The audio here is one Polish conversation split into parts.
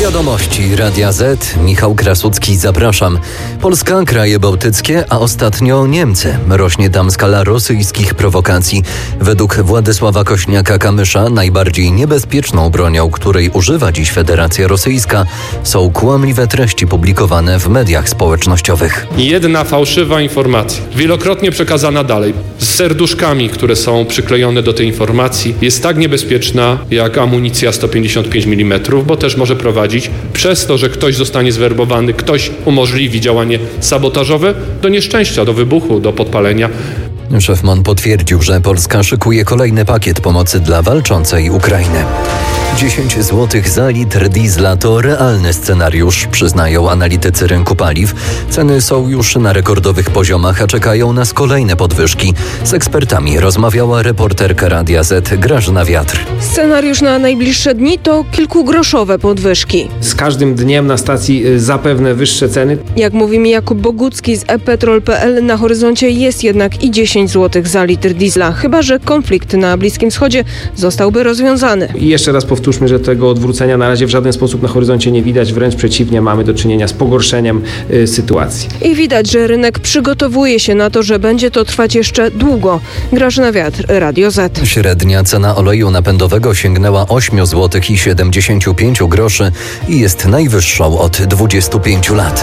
Wiadomości Radia Z. Michał Krasucki, zapraszam. Polska, kraje bałtyckie, a ostatnio Niemcy. Rośnie tam skala rosyjskich prowokacji. Według Władysława Kośniaka-Kamysza najbardziej niebezpieczną bronią, której używa dziś Federacja Rosyjska, są kłamliwe treści publikowane w mediach społecznościowych. Jedna fałszywa informacja, wielokrotnie przekazana dalej, z serduszkami, które są przyklejone do tej informacji, jest tak niebezpieczna jak amunicja 155 mm, bo też może prowadzić przez to, że ktoś zostanie zwerbowany, ktoś umożliwi działanie sabotażowe do nieszczęścia, do wybuchu, do podpalenia. Szef MON potwierdził, że Polska szykuje kolejny pakiet pomocy dla walczącej Ukrainy. 10 zł za litr diesla to realny scenariusz, przyznają analitycy rynku paliw. Ceny są już na rekordowych poziomach, a czekają nas kolejne podwyżki. Z ekspertami rozmawiała reporterka Radia Z Grażyna Wiatr. Scenariusz na najbliższe dni to kilkugroszowe podwyżki. Z każdym dniem na stacji zapewne wyższe ceny. Jak mówi mi Jakub Bogucki z ePetrol.pl, na horyzoncie jest jednak i 10 zł za litr diesla, chyba że konflikt na Bliskim Wschodzie zostałby rozwiązany. I jeszcze raz powtórzmy, że tego odwrócenia na razie w żaden sposób na horyzoncie nie widać, wręcz przeciwnie, mamy do czynienia z pogorszeniem sytuacji. I widać, że rynek przygotowuje się na to, że będzie to trwać jeszcze długo. Grażyna Wiatr, Radio Z. Średnia cena oleju napędowego sięgnęła 8,75 zł i jest najwyższą od 25 lat.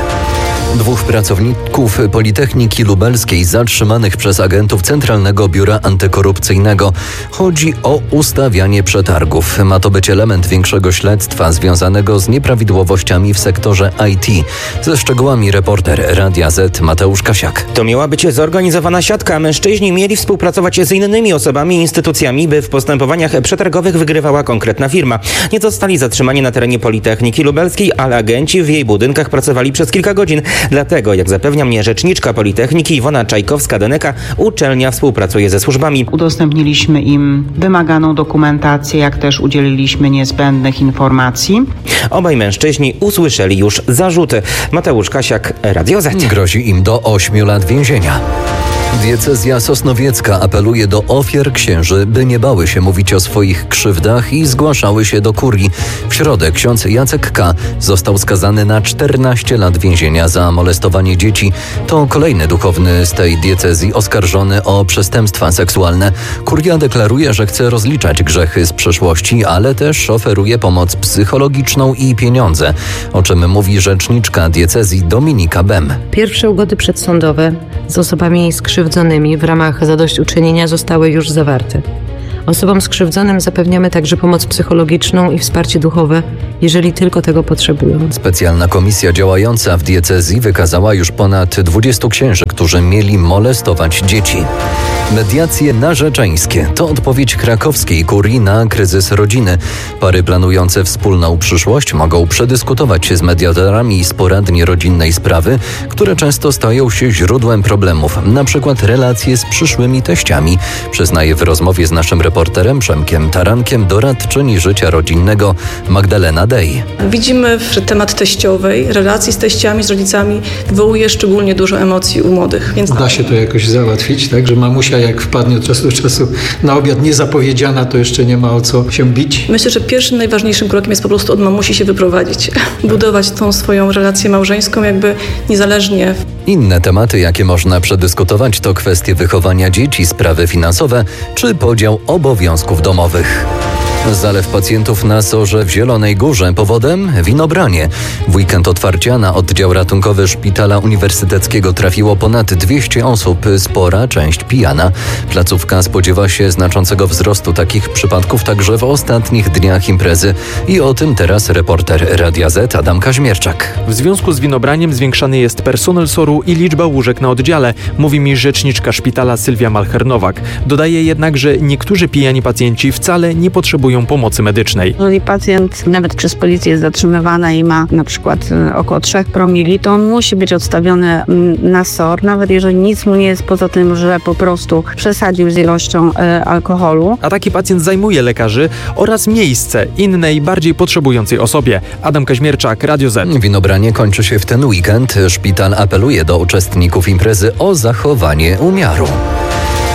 2 pracowników Politechniki Lubelskiej zatrzymanych przez agentów Centralnego Biura Antykorupcyjnego. Chodzi o ustawianie przetargów. Ma to być element większego śledztwa związanego z nieprawidłowościami w sektorze IT. Ze szczegółami reporter Radia Z Mateusz Kasiak. To miała być zorganizowana siatka. Mężczyźni mieli współpracować z innymi osobami i instytucjami, by w postępowaniach przetargowych wygrywała konkretna firma. Nie zostali zatrzymani na terenie Politechniki Lubelskiej, ale agenci w jej budynkach pracowali przez kilka godzin. Dlatego, jak zapewnia mnie rzeczniczka Politechniki Iwona Czajkowska-Deneka, uczelnia współpracuje ze służbami. Udostępniliśmy im wymaganą dokumentację, jak też udzieliliśmy niezbędnych informacji. Obaj mężczyźni usłyszeli już zarzuty. Mateusz Kasiak, Radio Z. Grozi im do 8 lat więzienia. Diecezja sosnowiecka apeluje do ofiar księży, by nie bały się mówić o swoich krzywdach i zgłaszały się do kurii. W środę ksiądz Jacek K. został skazany na 14 lat więzienia za molestowanie dzieci. To kolejny duchowny z tej diecezji oskarżony o przestępstwa seksualne. Kuria deklaruje, że chce rozliczać grzechy z przeszłości, ale też oferuje pomoc psychologiczną i pieniądze, o czym mówi rzeczniczka diecezji Dominika Bem. Pierwsze ugody przedsądowe z osobami skrzywdzonymi w ramach zadośćuczynienia zostały już zawarte. Osobom skrzywdzonym zapewniamy także pomoc psychologiczną i wsparcie duchowe, jeżeli tylko tego potrzebują. Specjalna komisja działająca w diecezji wykazała już ponad 20 księży, którzy mieli molestować dzieci. Mediacje narzeczeńskie to odpowiedź krakowskiej kurii na kryzys rodziny. Pary planujące wspólną przyszłość mogą przedyskutować się z mediatorami z poradni rodzinnej sprawy, które często stają się źródłem problemów, na przykład relacje z przyszłymi teściami, przyznaje w rozmowie z naszym reporterem Przemkiem Tarankiem doradczyni życia rodzinnego Magdalena Dej. Widzimy, że temat teściowej, relacji z teściami, z rodzicami wywołuje szczególnie dużo emocji u młodych. Więc da się to jakoś załatwić, tak, że mamusia jak wpadnie od czasu do czasu na obiad niezapowiedziana, to jeszcze nie ma o co się bić? Myślę, że pierwszym najważniejszym krokiem jest po prostu od mamusi się wyprowadzić. Budować tą swoją relację małżeńską jakby niezależnie. Inne tematy, jakie można przedyskutować, to kwestie wychowania dzieci, sprawy finansowe czy podział obowiązków domowych. Zalew pacjentów na SOR-ze w Zielonej Górze. Powodem? Winobranie. W weekend otwarcia na oddział ratunkowy Szpitala Uniwersyteckiego trafiło ponad 200 osób, spora część pijana. Placówka spodziewa się znaczącego wzrostu takich przypadków także w ostatnich dniach imprezy. I o tym teraz reporter Radia Z Adam Kaźmierczak. W związku z winobraniem zwiększany jest personel SOR-u i liczba łóżek na oddziale, mówi mi rzeczniczka szpitala Sylwia Malcher-Nowak. Dodaje jednak, że niektórzy pijani pacjenci wcale nie potrzebują pomocy medycznej. Jeżeli pacjent nawet przez policję jest zatrzymywany i ma na przykład około 3 promili, to on musi być odstawiony na SOR, nawet jeżeli nic mu nie jest poza tym, że po prostu przesadził z ilością alkoholu. A taki pacjent zajmuje lekarzy oraz miejsce innej, bardziej potrzebującej osobie. Adam Kaźmierczak, Radio Z. Winobranie kończy się w ten weekend. Szpital apeluje do uczestników imprezy o zachowanie umiaru.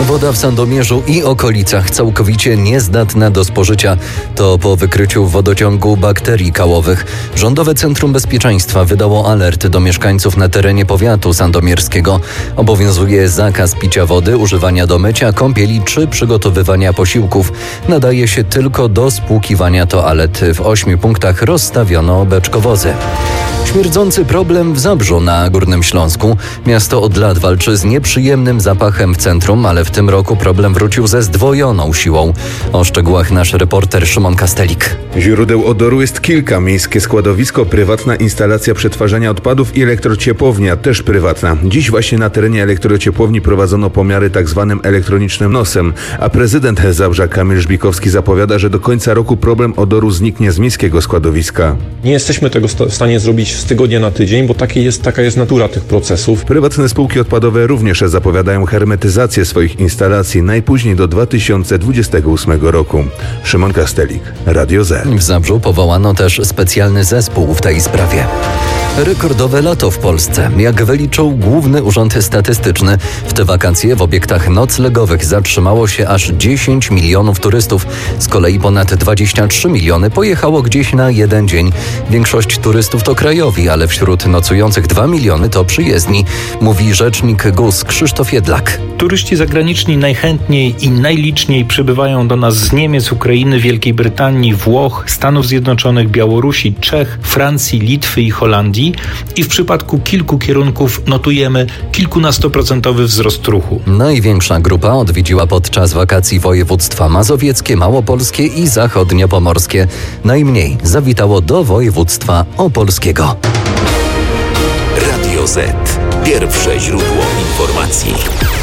Woda w Sandomierzu i okolicach całkowicie niezdatna do spożycia. To po wykryciu w wodociągu bakterii kałowych. Rządowe Centrum Bezpieczeństwa wydało alert do mieszkańców na terenie powiatu sandomierskiego. Obowiązuje zakaz picia wody, używania do mycia, kąpieli czy przygotowywania posiłków. Nadaje się tylko do spłukiwania toalet. W 8 punktach rozstawiono beczkowozy. Śmierdzący problem w Zabrzu na Górnym Śląsku. Miasto od lat walczy z nieprzyjemnym zapachem w centrum, ale w tym roku problem wrócił ze zdwojoną siłą. O szczegółach nasz reporter Szymon Kastelik. Źródeł odoru jest kilka. Miejskie składowisko, prywatna instalacja przetwarzania odpadów i elektrociepłownia, też prywatna. Dziś właśnie na terenie elektrociepłowni prowadzono pomiary tzw. elektronicznym nosem, a prezydent Zabrza Kamil Żbikowski zapowiada, że do końca roku problem odoru zniknie z miejskiego składowiska. Nie jesteśmy tego w stanie zrobić z tygodnia na tydzień, bo taka jest natura tych procesów. Prywatne spółki odpadowe również zapowiadają hermetyzację swoich instalacji najpóźniej do 2028 roku. Szymon Kastelik, Radio Z. W Zabrzu powołano też specjalny zespół w tej sprawie. Rekordowe lato w Polsce. Jak wyliczył Główny Urząd Statystyczny, w te wakacje w obiektach noclegowych zatrzymało się aż 10 milionów turystów. Z kolei ponad 23 miliony pojechało gdzieś na jeden dzień. Większość turystów to krajowi, ale wśród nocujących 2 miliony to przyjezdni, mówi rzecznik GUS Krzysztof Jedlak. Turyści zagraniczni najchętniej i najliczniej przybywają do nas z Niemiec, Ukrainy, Wielkiej Brytanii, Włoch, Stanów Zjednoczonych, Białorusi, Czech, Francji, Litwy i Holandii. I w przypadku kilku kierunków notujemy kilkunastoprocentowy wzrost ruchu. Największa grupa odwiedziła podczas wakacji województwa mazowieckie, małopolskie i zachodniopomorskie. Najmniej zawitało do województwa opolskiego. Radio Z. Pierwsze źródło informacji.